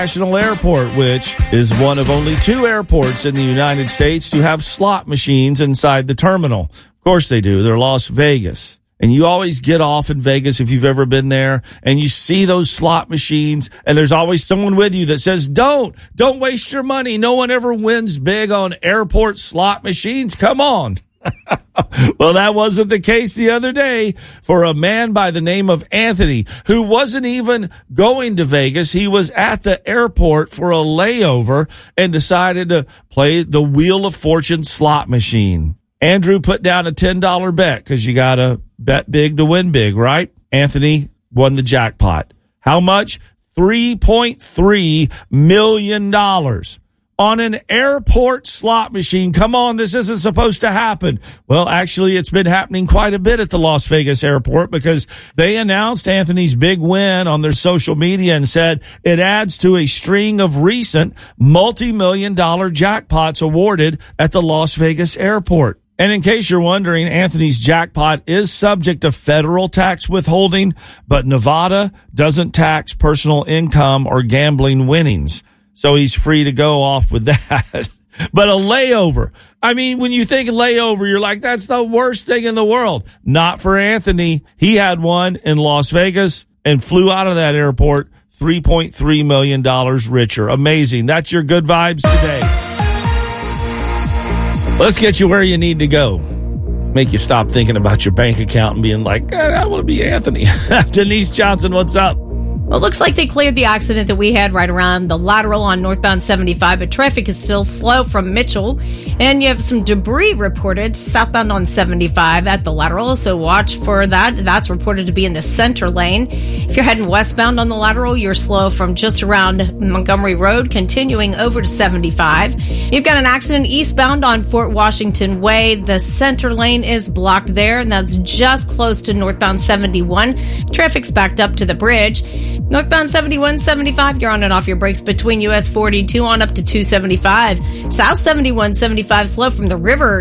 International Airport, which is one of only 2 airports in the United States to have slot machines inside the terminal. Of course they do. They're Las Vegas. And you always get off in Vegas if you've ever been there and you see those slot machines and there's always someone with you that says, don't waste your money. No one ever wins big on airport slot machines. Come on. Well, that wasn't the case the other day for a man by the name of Anthony, who wasn't even going to Vegas. He was at the airport for a layover and decided to play the Wheel of Fortune slot machine. Andrew put down a $10 bet because you got to bet big to win big, right? Anthony won the jackpot. How much? $3.3 million on an airport slot machine. Come on, this isn't supposed to happen. Well, actually, it's been happening quite a bit at the Las Vegas airport because they announced Anthony's big win on their social media and said it adds to a string of recent multi-million-dollar jackpots awarded at the Las Vegas airport. And in case you're wondering, Anthony's jackpot is subject to federal tax withholding, but Nevada doesn't tax personal income or gambling winnings. So he's free to go off with that. But a layover. I mean, when you think layover, you're like, that's the worst thing in the world. Not for Anthony. He had one in Las Vegas and flew out of that airport $3.3 million richer. Amazing. That's your good vibes today. Let's get you where you need to go. Make you stop thinking about your bank account and being like, I want to be Anthony. Denise Johnson, what's up? Well, it looks like they cleared the accident that we had right around the lateral on northbound 75, but traffic is still slow from Mitchell. And you have some debris reported southbound on 75 at the lateral, so watch for that. That's reported to be in the center lane. If you're heading westbound on the lateral, you're slow from just around Montgomery Road, continuing over to 75. You've got an accident eastbound on Fort Washington Way. The center lane is blocked there, and that's just close to northbound 71. Traffic's backed up to the bridge. Northbound 71, 75, you're on and off your brakes between US 42 on up to 275. South 71, 75, slow from the river